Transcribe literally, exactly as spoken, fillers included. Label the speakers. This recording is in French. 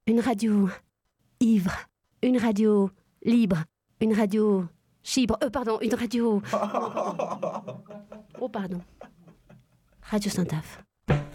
Speaker 1: Une radio ivre, une radio libre, une radio chibre. Euh, pardon, une radio. Oh, pardon. Radio Saint-Aphe.